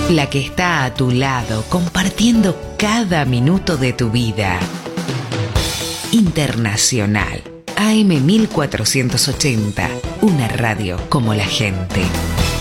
La que está a tu lado, compartiendo cada minuto de tu vida. Internacional. AM 1480. Una radio como la gente.